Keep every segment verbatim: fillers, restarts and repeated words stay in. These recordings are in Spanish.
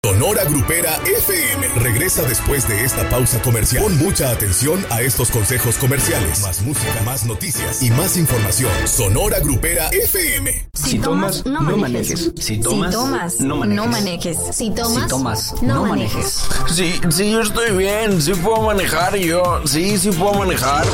Sonora Grupera F M regresa después de esta pausa comercial. Pon mucha atención a estos consejos comerciales. Más música, más noticias y más información. Sonora Grupera F M. Si, si tomas, tomas, no manejes. manejes. Si tomas, si tomas no, manejes. no manejes. Si tomas, si tomas no, no manejes. manejes. Sí, sí, yo estoy bien. Sí puedo manejar yo. Sí, sí puedo manejar.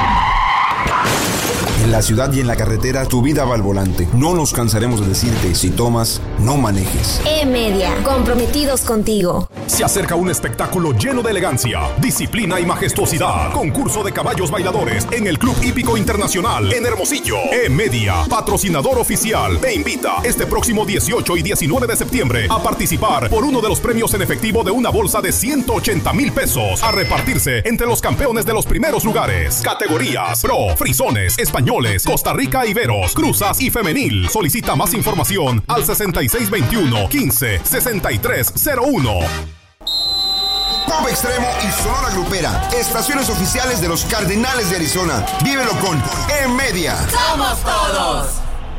En la ciudad y en la carretera, tu vida va al volante. No nos cansaremos de decirte, si tomas, no manejes. E-Media, comprometidos contigo. Se acerca un espectáculo lleno de elegancia, disciplina y majestuosidad. Concurso de caballos bailadores en el Club Hípico Internacional en Hermosillo. E-Media, patrocinador oficial, te invita este próximo dieciocho y diecinueve de septiembre a participar por uno de los premios en efectivo de una bolsa de ciento ochenta mil pesos a repartirse entre los campeones de los primeros lugares. Categorías: Pro, Frisones, Español, Costa Rica, Iberos, Cruzas y Femenil. Solicita más información al sesenta y seis veintiuno, quince, sesenta y tres cero uno. Pop Extremo y Sonora Grupera, estaciones oficiales de los Cardenales de Arizona. Vívelo con E-Media. ¡Somos todos!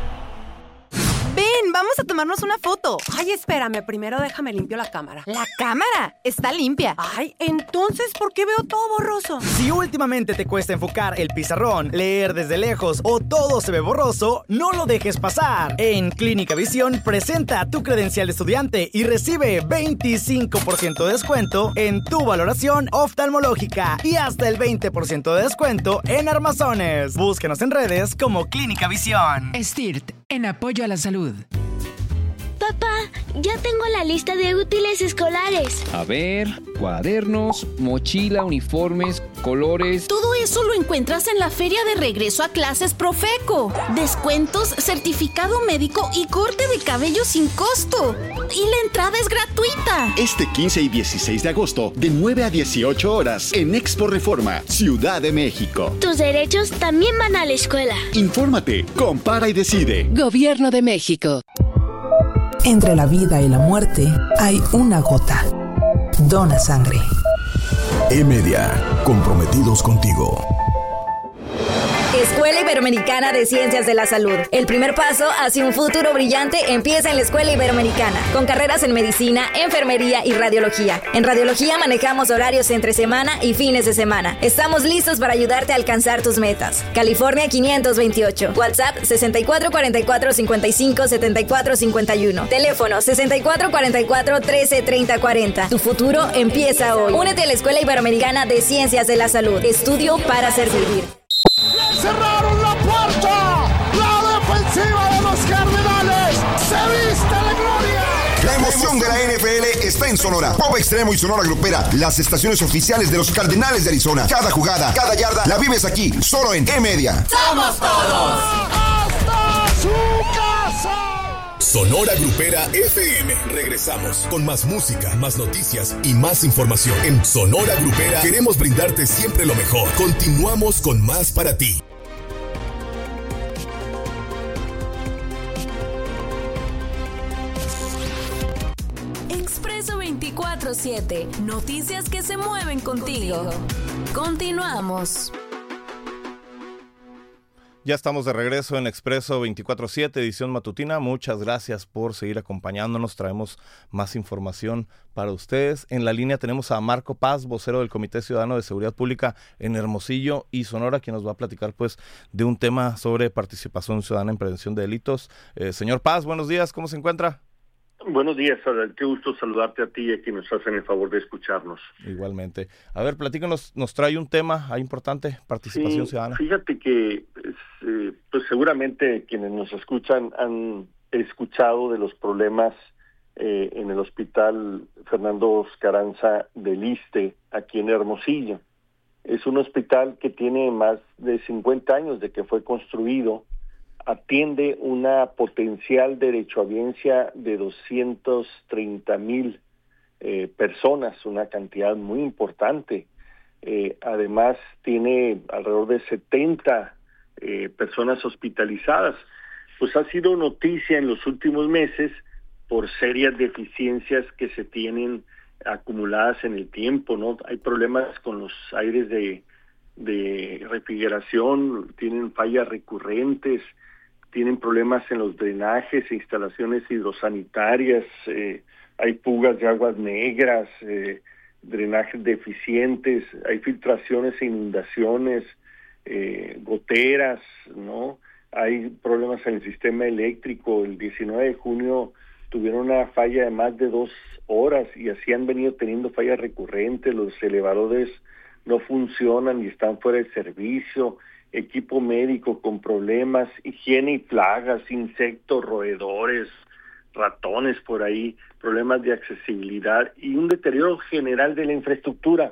Ven, vamos a tomarnos una foto. Ay, espérame, primero déjame limpio la cámara. La cámara está limpia. Ay, entonces, ¿por qué veo todo borroso? Si últimamente te cuesta enfocar el pizarrón, leer desde lejos o todo se ve borroso, no lo dejes pasar. En Clínica Visión, presenta tu credencial de estudiante y recibe veinticinco por ciento de descuento en tu valoración oftalmológica y hasta el veinte por ciento de descuento en armazones. Búscanos en redes como Clínica Visión. STIRT, en apoyo a la salud. Papá, ya tengo la lista de útiles escolares. A ver, cuadernos, mochila, uniformes, colores. Todo eso lo encuentras en la Feria de Regreso a Clases Profeco. Descuentos, certificado médico y corte de cabello sin costo. Y la entrada es gratuita. Este quince y dieciséis de agosto, de nueve a dieciocho horas, en Expo Reforma, Ciudad de México. Tus derechos también van a la escuela. Infórmate, compara y decide. Gobierno de México. Entre la vida y la muerte hay una gota. Dona sangre. E-Media, comprometidos contigo. Escuela Iberoamericana de Ciencias de la Salud. El primer paso hacia un futuro brillante empieza en la Escuela Iberoamericana, con carreras en medicina, enfermería y radiología. En radiología manejamos horarios entre semana y fines de semana. Estamos listos para ayudarte a alcanzar tus metas. California quinientos veintiocho. WhatsApp sesenta y cuatro cuarenta y cuatro cincuenta y cinco setenta y cuatro cincuenta y uno. Teléfono sesenta y cuatro cuarenta y cuatro trece treinta cuarenta. Tu futuro empieza hoy. Únete a la Escuela Iberoamericana de Ciencias de la Salud. Estudio para servir. ¡Cerraron la puerta! ¡La defensiva de los Cardenales se viste de gloria! La emoción de la N F L está en Sonora. Pop Extremo y Sonora Grupera, las estaciones oficiales de los Cardenales de Arizona. Cada jugada, cada yarda, la vives aquí, solo en E-Media. ¡Somos todos! ¡Hasta su casa! Sonora Grupera F M. Regresamos con más música, más noticias y más información. En Sonora Grupera queremos brindarte siempre lo mejor. Continuamos con más para ti. Expreso veinticuatro siete. Noticias que se mueven contigo. contigo. Continuamos. Ya estamos de regreso en Expreso veinticuatro siete, edición matutina. Muchas gracias por seguir acompañándonos. Traemos más información para ustedes. En la línea tenemos a Marco Paz, vocero del Comité Ciudadano de Seguridad Pública en Hermosillo y Sonora, quien nos va a platicar pues de un tema sobre participación ciudadana en prevención de delitos. Eh, señor Paz, buenos días, ¿cómo se encuentra? Buenos días, qué gusto saludarte a ti y a quienes nos hacen el favor de escucharnos. Igualmente. A ver, platícanos, nos trae un tema ahí importante, participación sí, ciudadana. Fíjate que eh, pues seguramente quienes nos escuchan han escuchado de los problemas eh, en el Hospital Fernando Carranza del Iste, aquí en Hermosillo. Es un hospital que tiene más de cincuenta años de que fue construido. Atiende una potencial derechohabiencia de doscientos treinta mil eh, personas, una cantidad muy importante. Eh, además, tiene alrededor de setenta eh, personas hospitalizadas. Pues ha sido noticia en los últimos meses por serias deficiencias que se tienen acumuladas en el tiempo, ¿no? Hay problemas con los aires de, de refrigeración, tienen fallas recurrentes, tienen problemas en los drenajes, instalaciones hidrosanitarias, eh, hay fugas de aguas negras, eh, drenajes deficientes, hay filtraciones e inundaciones, eh, goteras, ¿no? Hay problemas en el sistema eléctrico. El diecinueve de junio tuvieron una falla de más de dos horas y así han venido teniendo fallas recurrentes. Los elevadores no funcionan y están fuera de servicio, equipo médico con problemas, higiene y plagas, insectos, roedores, ratones por ahí, problemas de accesibilidad y un deterioro general de la infraestructura.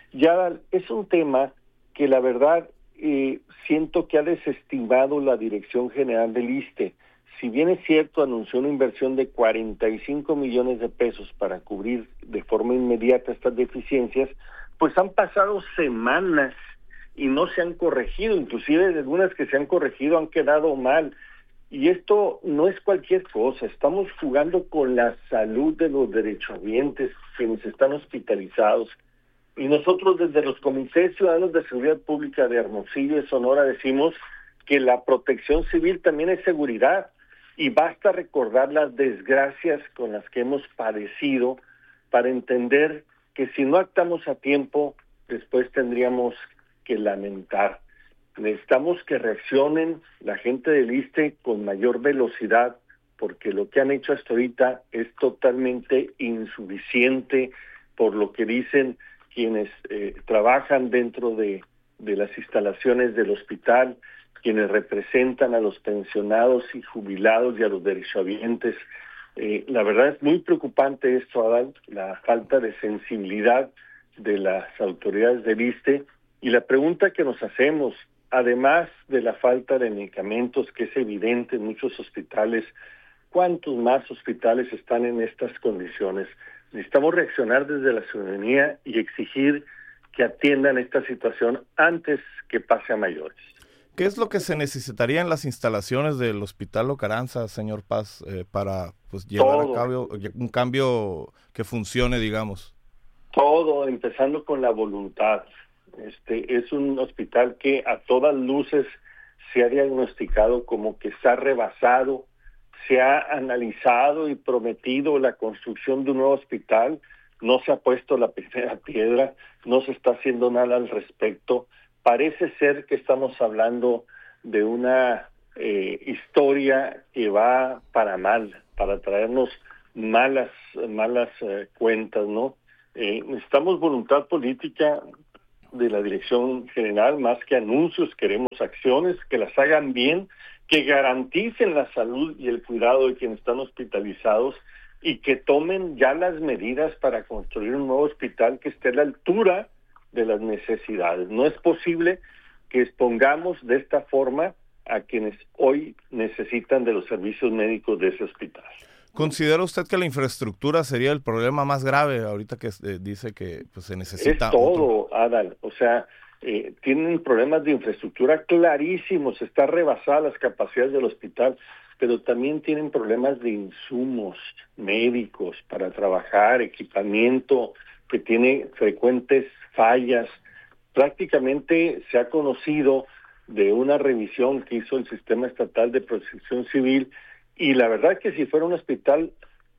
Ya es un tema que la verdad eh, siento que ha desestimado la Dirección General del ISSSTE. Si bien es cierto, anunció una inversión de cuarenta y cinco millones de pesos para cubrir de forma inmediata estas deficiencias, pues han pasado semanas y no se han corregido, inclusive algunas que se han corregido han quedado mal. Y esto no es cualquier cosa, estamos jugando con la salud de los derechohabientes, quienes están hospitalizados. Y nosotros desde los comités ciudadanos de seguridad pública de Hermosillo y Sonora decimos que la protección civil también es seguridad, y basta recordar las desgracias con las que hemos padecido para entender que si no actuamos a tiempo, después tendríamos que lamentar. Necesitamos que reaccionen la gente del ISSSTE con mayor velocidad, porque lo que han hecho hasta ahorita es totalmente insuficiente, por lo que dicen quienes eh, trabajan dentro de, de las instalaciones del hospital, quienes representan a los pensionados y jubilados y a los derechohabientes. Eh, la verdad es muy preocupante esto, Adán, la falta de sensibilidad de las autoridades del ISSSTE. Y la pregunta que nos hacemos, además de la falta de medicamentos, que es evidente en muchos hospitales, ¿cuántos más hospitales están en estas condiciones? Necesitamos reaccionar desde la ciudadanía y exigir que atiendan esta situación antes que pase a mayores. ¿Qué es lo que se necesitaría en las instalaciones del Hospital Ocaranza, señor Paz, eh, para pues llevar Todo. a cabo un cambio que funcione, digamos? Todo, empezando con la voluntad. Este es un hospital que a todas luces se ha diagnosticado como que está rebasado, se ha analizado y prometido la construcción de un nuevo hospital, no se ha puesto la primera piedra, no se está haciendo nada al respecto. Parece ser que estamos hablando de una eh, historia que va para mal, para traernos malas malas eh, cuentas, ¿no? Eh, necesitamos voluntad política de la Dirección General, más que anuncios, queremos acciones que las hagan bien, que garanticen la salud y el cuidado de quienes están hospitalizados y que tomen ya las medidas para construir un nuevo hospital que esté a la altura de las necesidades. No es posible que expongamos de esta forma a quienes hoy necesitan de los servicios médicos de ese hospital. ¿Considera usted que la infraestructura sería el problema más grave ahorita que eh, dice que pues, se necesita? Es todo, otro... Adal. O sea, eh, tienen problemas de infraestructura clarísimos, está rebasada las capacidades del hospital, pero también tienen problemas de insumos médicos para trabajar, equipamiento que tiene frecuentes fallas. Prácticamente se ha conocido de una revisión que hizo el Sistema Estatal de Protección Civil, y la verdad es que si fuera un hospital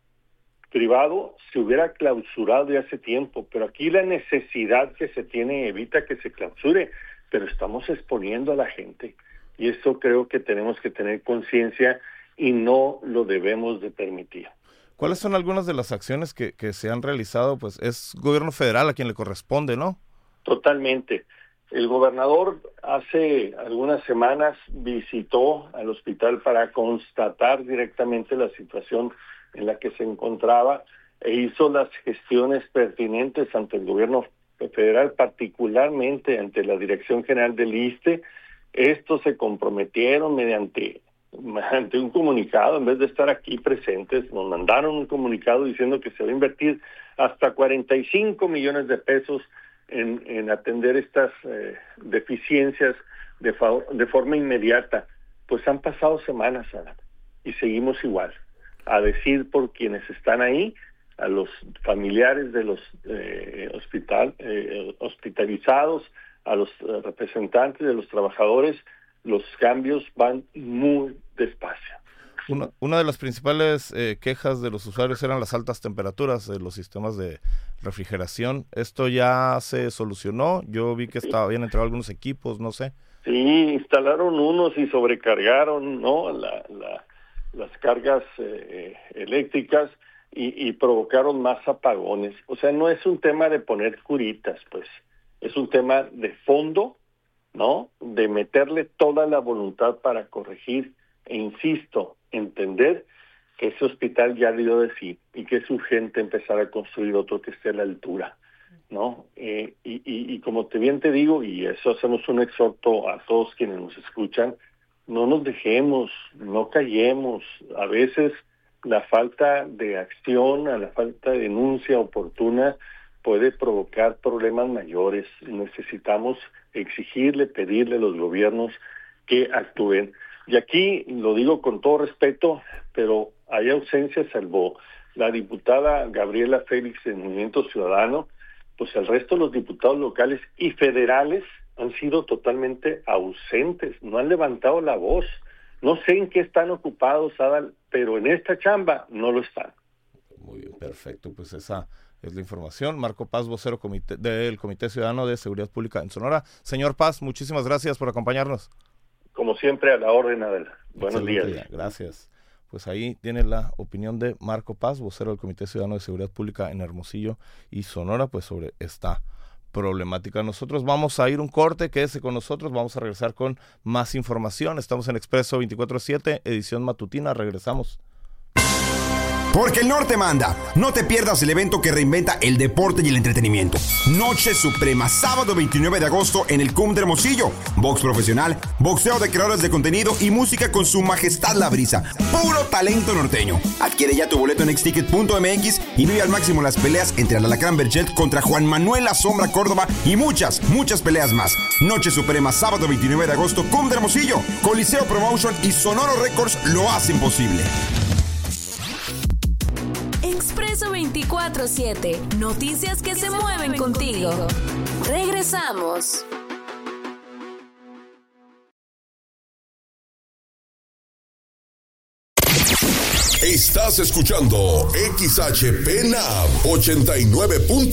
privado se hubiera clausurado ya hace tiempo, pero aquí la necesidad que se tiene evita que se clausure, pero estamos exponiendo a la gente y eso creo que tenemos que tener conciencia y no lo debemos de permitir. ¿Cuáles son algunas de las acciones que, que se han realizado? Pues es gobierno federal a quien le corresponde, ¿no? Totalmente. El gobernador hace algunas semanas visitó al hospital para constatar directamente la situación en la que se encontraba e hizo las gestiones pertinentes ante el gobierno federal, particularmente ante la Dirección General del ISSSTE. Estos se comprometieron mediante, mediante un comunicado, en vez de estar aquí presentes, nos mandaron un comunicado diciendo que se va a invertir hasta cuarenta y cinco millones de pesos En, en atender estas eh, deficiencias de, fa- de forma inmediata. Pues han pasado semanas, Ana, y seguimos igual, a decir por quienes están ahí, a los familiares de los eh, hospital, eh, hospitalizados, a los eh, representantes de los trabajadores, los cambios van muy despacio. Una, una de las principales eh, quejas de los usuarios eran las altas temperaturas de los sistemas de refrigeración. ¿Esto ya se solucionó? Yo vi que estaba, habían entrado algunos equipos, no sé. Sí, instalaron unos y sobrecargaron, ¿no? La, la, las cargas eh, eléctricas y, y provocaron más apagones. O sea, no es un tema de poner curitas, pues. Es un tema de fondo, ¿no? De meterle toda la voluntad para corregir e insisto, entender que ese hospital ya dio de sí y que es urgente empezar a construir otro que esté a la altura, ¿no? Eh, y, y, y como te bien te digo, y eso hacemos un exhorto a todos quienes nos escuchan, no nos dejemos, no callemos. A veces la falta de acción, a la falta de denuncia oportuna puede provocar problemas mayores. Necesitamos exigirle, pedirle a los gobiernos que actúen. Y aquí lo digo con todo respeto, pero hay ausencia, salvo la diputada Gabriela Félix del Movimiento Ciudadano, pues el resto de los diputados locales y federales han sido totalmente ausentes, no han levantado la voz. No sé en qué están ocupados, Adal, pero en esta chamba no lo están. Muy bien, perfecto, pues esa es la información. Marco Paz, vocero comité, del Comité Ciudadano de Seguridad Pública en Sonora. Señor Paz, muchísimas gracias por acompañarnos. Como siempre, a la orden, Adel. Buenos Excelente días. Día. Gracias. Pues ahí tiene la opinión de Marco Paz, vocero del Comité Ciudadano de Seguridad Pública en Hermosillo y Sonora, pues sobre esta problemática. Nosotros vamos a ir un corte, quédese con nosotros, vamos a regresar con más información. Estamos en Expreso veinticuatro siete, edición matutina, regresamos. Porque el norte manda. No te pierdas el evento que reinventa el deporte y el entretenimiento. Noche Suprema, sábado veintinueve de agosto en el C U M de Hermosillo. Box profesional, boxeo de creadores de contenido y música con su majestad La Brisa. Puro talento norteño. Adquiere ya tu boleto en exticket punto m x y vive al máximo las peleas entre el Alacrán Berchelt contra Juan Manuel La Sombra Córdoba y muchas, muchas peleas más. Noche Suprema, sábado veintinueve de agosto, C U M de Hermosillo. Coliseo Promotion y Sonoro Records lo hacen posible. Expreso veinticuatro siete. Noticias que, que se, se mueven, mueven contigo. contigo. Regresamos. Estás escuchando X H P N A M ochenta y nueve punto